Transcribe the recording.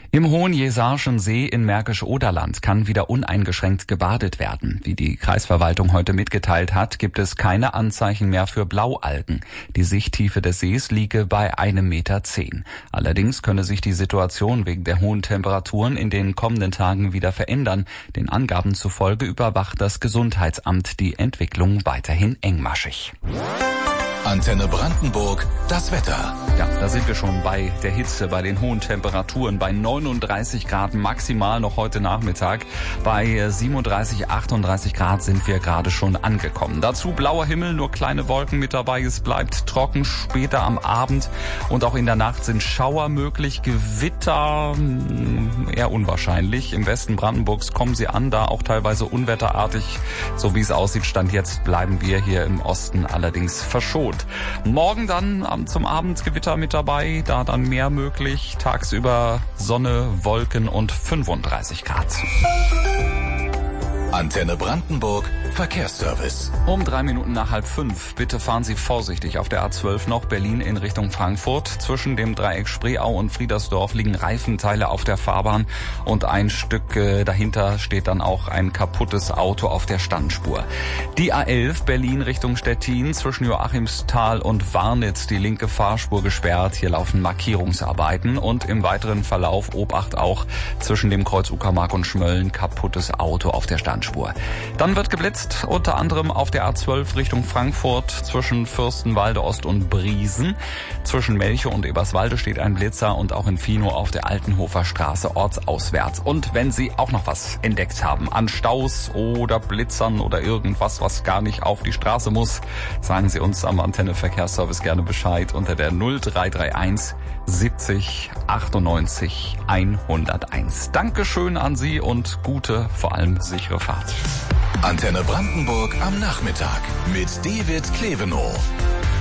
Im Hohenjesarschen See in Märkisch-Oderland kann wieder uneingeschränkt gebadet werden. Wie die Kreisverwaltung heute mitgeteilt hat, gibt es keine Anzeichen mehr für Blaualgen. Die Sichttiefe des Sees liege bei 1,10 Meter. Allerdings könne sich die Situation wegen der hohen Temperaturen in den kommenden Tagen wieder verändern. Den Angaben zufolge überwacht das Gesundheitsamt die Entwicklung weiterhin engmaschig. Antenne Brandenburg, das Wetter. Ja, da sind wir schon bei der Hitze, bei den hohen Temperaturen, bei 39 Grad maximal noch heute Nachmittag. Bei 37, 38 Grad sind wir gerade schon angekommen. Dazu blauer Himmel, nur kleine Wolken mit dabei. Es bleibt trocken später am Abend und auch in der Nacht sind Schauer möglich. Gewitter eher unwahrscheinlich. Im Westen Brandenburgs kommen sie an, da auch teilweise unwetterartig. So wie es aussieht, Stand jetzt bleiben wir hier im Osten allerdings verschont. Morgen dann zum Abend Gewitter mit dabei, da dann mehr möglich. Tagsüber Sonne, Wolken und 35 Grad. Antenne Brandenburg, Verkehrsservice. Um 3 Minuten nach 4:30. Bitte fahren Sie vorsichtig auf der A12 noch Berlin in Richtung Frankfurt. Zwischen dem Dreieck Spreeau und Friedersdorf liegen Reifenteile auf der Fahrbahn und ein Stück dahinter steht dann auch ein kaputtes Auto auf der Standspur. Die A11 Berlin Richtung Stettin zwischen Joachimsthal und Warnitz die linke Fahrspur gesperrt. Hier laufen Markierungsarbeiten und im weiteren Verlauf Obacht auch zwischen dem Kreuz Uckermark und Schmölln kaputtes Auto auf der Standspur. Dann wird geblitzt, unter anderem auf der A12 Richtung Frankfurt zwischen Fürstenwalde Ost und Briesen. Zwischen Melchow und Eberswalde steht ein Blitzer und auch in Finow auf der Altenhofer Straße ortsauswärts. Und wenn Sie auch noch was entdeckt haben an Staus oder Blitzern oder irgendwas, was gar nicht auf die Straße muss, sagen Sie uns am Antenne Verkehrsservice gerne Bescheid unter der 0331 70 98 101. Dankeschön an Sie und gute, vor allem sichere Fahrt. Antenne Brandenburg am Nachmittag mit David Klevenow.